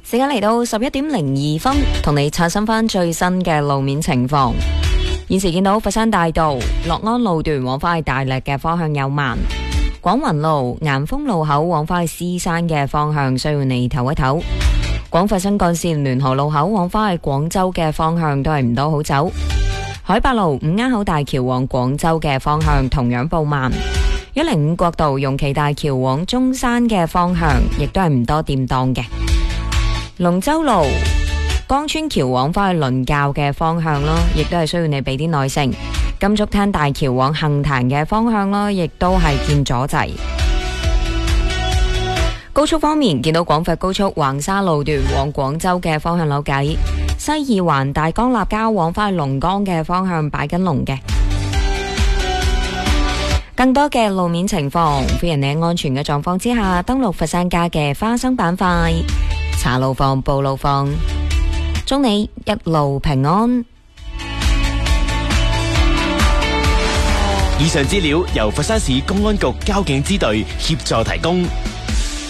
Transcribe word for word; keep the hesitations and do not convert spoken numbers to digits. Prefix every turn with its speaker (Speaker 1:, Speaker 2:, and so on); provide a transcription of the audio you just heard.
Speaker 1: 時間嚟到十一點零二分，同你刷新翻最新嘅路面情況。現時見到佛山大道樂安路段往返去大瀝嘅方向有慢，廣雲路岩峰路口往返去獅山嘅方向需要你唞一唞。廣佛新幹線聯河路口往返去廣州嘅方向都係唔多好走。海八路五鴉口大橋往廣州嘅方向同樣報慢。一零五國道容旗大橋往中山嘅方向亦都係唔多掂當嘅。龍舟路江村橋往返去倫教嘅方向咯，亦都係需要你俾啲耐性。金竹灘大橋往杏壇嘅方向咯，亦都係見阻滯。高速方面，見到廣佛高速橫沙路段往廣州嘅方向扭計，西二環大江立交往返去龍崗嘅方向擺緊龍嘅。更多嘅路面情況，歡迎你喺安全嘅狀況之下登錄佛山家嘅花生板塊，查路況、報路況，祝你一路平安。
Speaker 2: 以上資料由佛山市公安局交警支隊協助提供。